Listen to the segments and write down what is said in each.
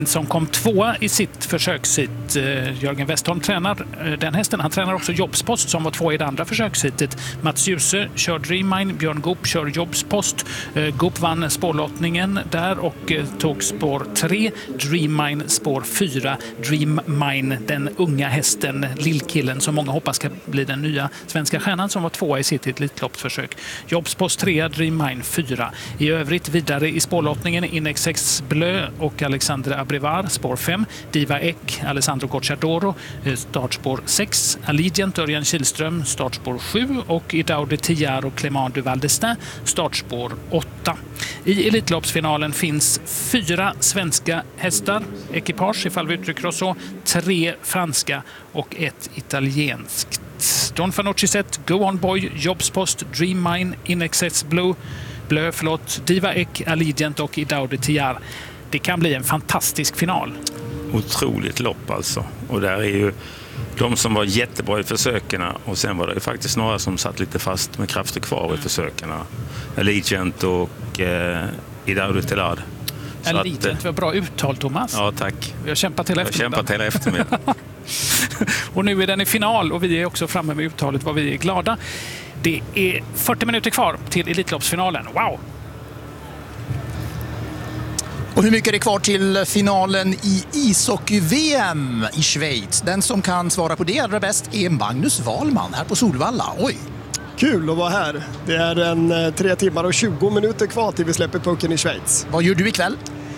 som kom tvåa i sitt försökssit. Jörgen Westholm tränar den hästen. Han tränar också Jobspost som var tvåa i det andra försöksitet. Mats Djuse kör Dreammine, Björn Goop kör Jobspost. Goop vann spårlottningen där och tog spår 3. Dreammine spår 4. Dreammine, den unga hästen, lillkillen som många hoppas ska bli den nya svenska stjärnan som var tvåa i sitt elitloppsförsök. Jobspost 3, Dreammine 4. I övrigt vidare i spårlottningen Inex 6 Blö och Alexandre Abrivard, spår 5. Diva Ek, Alessandro Gocciadoro, startspår 6. Allegiant, Örjan Kihlström, startspår 7. Och Idaudi Tillar och Clément du Val-d'Estaing, startspår 8. I elitloppsfinalen finns 4 svenska hästar, ekipage ifall vi uttrycker oss så, 3 franska och 1 italienskt. Don Fanucci set, Go On Boy, Jobspost, Dreammine, Inexcess Blö, Diva Ek, Allegiant och Idaudi Tillar. Det kan bli en fantastisk final. Otroligt lopp alltså. Och där är ju de som var jättebra i försökerna och sen var det ju faktiskt några som satt lite fast med krafter kvar i försökerna. Allegiant och Idaudi Tillar. Allegiant var bra uttal, Thomas. Ja, tack. Vi har kämpat hela eftermiddagen. Och nu är den i final och vi är också framme med uttalet vad vi är glada. Det är 40 minuter kvar till Elitloppsfinalen. Wow! Och hur mycket är det kvar till finalen i ishockey-VM i Schweiz? Den som kan svara på det allra bäst är Magnus Wahlman här på Solvalla. Oj! Kul att vara här. Det är en 3 timmar och 20 minuter kvar till vi släpper pucken i Schweiz. Vad gör du ikväll?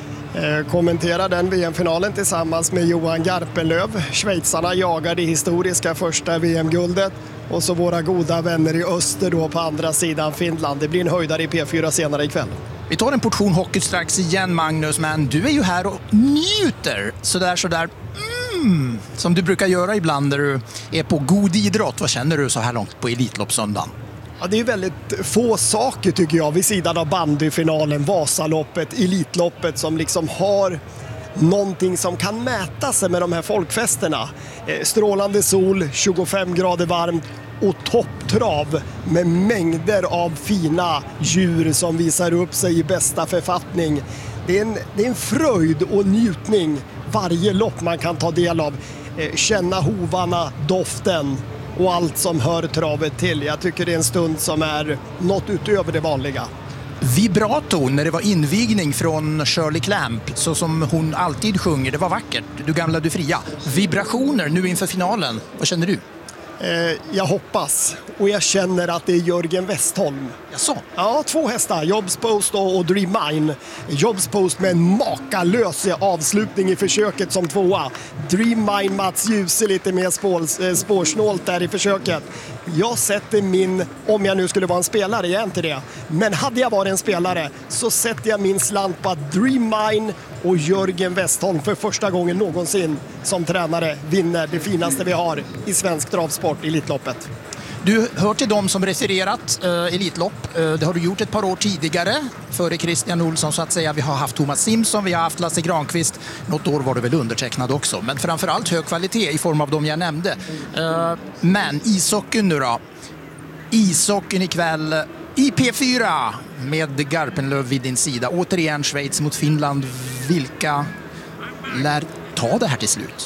Kommentera den VM-finalen tillsammans med Johan Garpenlöv. Schweizarna jagar det historiska första VM-guldet. Och så våra goda vänner i öster då på andra sidan Finland. Det blir en höjdare i P4 senare ikväll. Vi tar en portion hockey strax igen, Magnus, men du är ju här och njuter sådär som du brukar göra ibland när du är på god idrott. Vad känner du så här långt på Elitloppssöndagen? Ja, det är väldigt få saker tycker jag vid sidan av bandyfinalen, Vasaloppet, Elitloppet som liksom har någonting som kan mäta sig med de här folkfesterna. Strålande sol, 25 grader varmt och topptrav med mängder av fina djur som visar upp sig i bästa författning. Det är en fröjd och njutning varje lopp man kan ta del av. Känna hovarna, doften och allt som hör travet till. Jag tycker det är en stund som är något utöver det vanliga. Vibrato när det var invigning från Shirley Clamp, så som hon alltid sjunger, det var vackert. Du gamla, du fria. Vibrationer nu inför finalen. Vad känner du? Jag hoppas och jag känner att det är Jörgen Westholm. Jaså? Ja, 2 hästar, Jobspost och Dreammine. Jobspost med en makalös avslutning i försöket som 2:a. Dreammine Mats Djuse lite mer spårsnålt där i försöket. Jag sätter min, om jag nu skulle vara en spelare, jag är inte det, men hade jag varit en spelare så sätter jag min slant på att Dreammine och Jörgen Westholm för första gången någonsin som tränare vinner det finaste vi har i svensk travsport, Elitloppet. Du hör till dem som refererat Elitlopp. Det har du gjort ett par år tidigare, före Christian Olsson så att säga. Vi har haft Thomas Simpson, vi har haft Lasse Granqvist. Något år var det väl undertecknad också. Men framförallt hög kvalitet i form av de jag nämnde. Men ishockeyn nu då? Ishockeyn ikväll i P4 med Garpenlöv vid din sida. Återigen Schweiz mot Finland. Vilka lär ta det här till slut?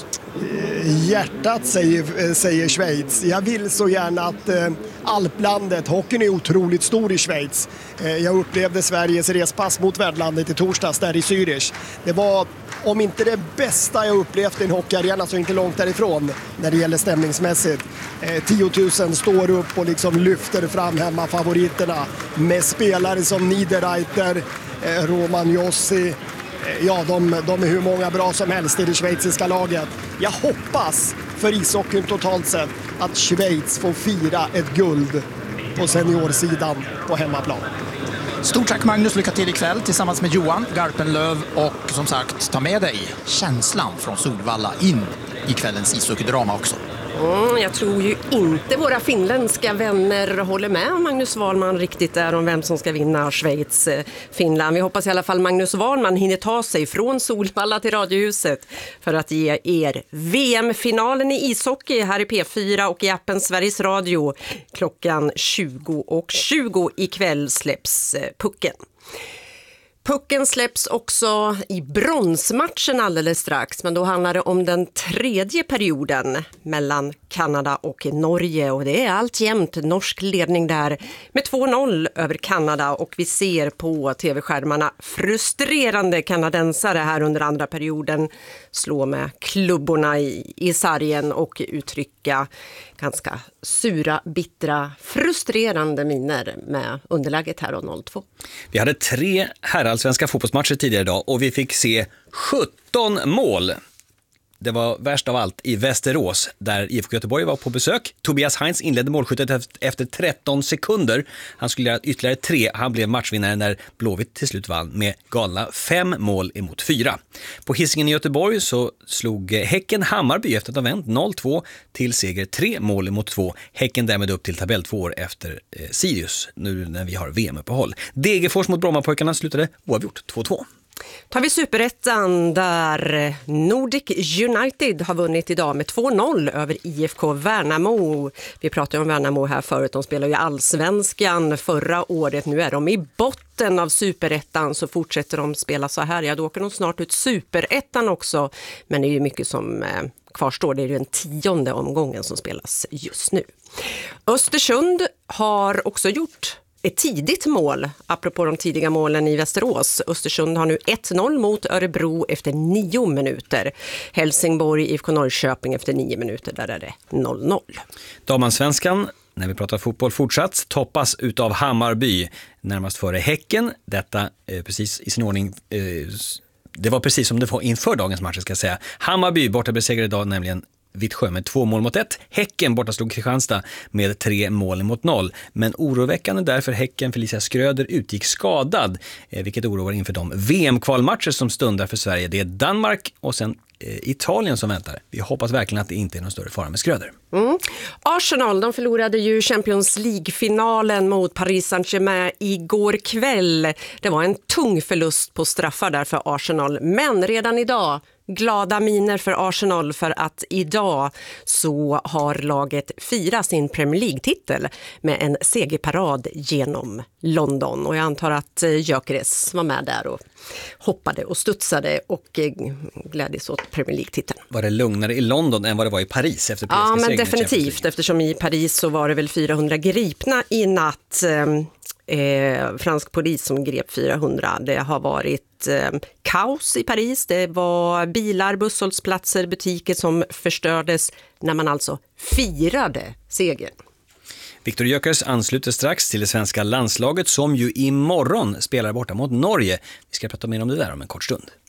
Hjärtat säger Schweiz. Jag vill så gärna att Alplandet, hockeyn är otroligt stor i Schweiz. Jag upplevde Sveriges respass mot värdlandet i torsdags där i Zürich. Det var, om inte det bästa jag upplevt i en hockeyarena, så inte långt därifrån när det gäller stämningsmässigt. 10 000 står upp och liksom lyfter fram hemma favoriterna med spelare som Niederreiter, Roman Jossi. Ja, de är hur många bra som helst i det schweiziska laget. Jag hoppas för ishockeyn totalt sett att Schweiz får fira ett guld på seniorsidan på hemmaplan. Stort tack Magnus, lycka till ikväll tillsammans med Johan Garpenlöv och som sagt ta med dig känslan från Solvalla in i kvällens ishockeydrama också. Jag tror ju inte våra finländska vänner håller med Magnus Wahlman riktigt där om vem som ska vinna Schweiz-Finland. Vi hoppas i alla fall Magnus Wahlman hinner ta sig från Solvalla till Radiohuset för att ge er VM-finalen i ishockey här i P4 och i appen Sveriges Radio. Klockan 20:20 ikväll släpps pucken. Pucken släpps också i bronsmatchen alldeles strax, men då handlar det om den tredje perioden mellan Kanada och Norge, och det är alltjämt norsk ledning där med 2-0 över Kanada, och vi ser på tv-skärmarna frustrerande kanadensare här under andra perioden slå med klubborna i sargen och uttrycka ganska sura, bittra, frustrerande miner med underläget här och 0-2. Vi hade 3 herrallsvenska fotbollsmatcher tidigare idag och vi fick se 17 mål. Det var värst av allt i Västerås där IFK Göteborg var på besök. Tobias Heinz inledde målskyttet efter 13 sekunder. Han skulle göra ytterligare 3. Han blev matchvinnare när Blåvitt till slut vann med galna 5 mål emot 4. På Hisingen i Göteborg så slog Häcken Hammarby efter att ha vänt 0-2 till seger 3 mål emot 2. Häcken därmed upp till tabell 2 år efter Sirius nu när vi har VM-uppehåll. Degerfors mot Brommapojkarna slutade oavgjort 2-2. Tar vi Superettan där Nordic United har vunnit idag med 2-0 över IFK Värnamo. Vi pratade om Värnamo här förut, de spelar ju allsvenskan förra året. Nu är de i botten av Superettan, så fortsätter de spela så här. Ja, då åker de snart ut Superettan också, men det är ju mycket som kvarstår. Det är ju den 10:e omgången som spelas just nu. Östersund har också gjort ett tidigt mål, apropå de tidiga målen i Västerås. Östersund har nu 1-0 mot Örebro efter 9 minuter. Helsingborg, IFK Norrköping efter 9 minuter, där är det 0-0. Damansvenskan, när vi pratar fotboll fortsatt, toppas utav Hammarby närmast före Häcken. Detta precis i sin ordning. Det var precis som det var inför dagens match, ska jag säga. Hammarby borta besegrade idag nämligen Vittsjö med 2-1. Häcken borta slog Kristianstad med 3-0. Men oroväckande därför Häcken Felicia Skröder utgick skadad, vilket oroar inför de VM-kvalmatcher som stundar för Sverige. Det är Danmark och sen Italien som väntar. Vi hoppas verkligen att det inte är någon större fara med Skröder. Arsenal, de förlorade ju Champions League-finalen mot Paris Saint-Germain igår kväll. Det var en tung förlust på straffar där för Arsenal, men redan idag glada miner för Arsenal, för att idag så har laget firat sin Premier League-titel med en segerparad genom London. Och jag antar att Gyökeres var med där och hoppade och studsade och glädjes åt Premier League-titeln. Var det lugnare i London än vad det var i Paris efter Ja, men definitivt, eftersom i Paris så var det väl 400 gripna i natt. Fransk polis som grep 400. Det har varit kaos i Paris. Det var bilar, busshållsplatser, butiker som förstördes när man alltså firade segern. Viktor Gyökeres ansluter strax till det svenska landslaget som ju imorgon spelar borta mot Norge. Vi ska prata mer om det där om en kort stund.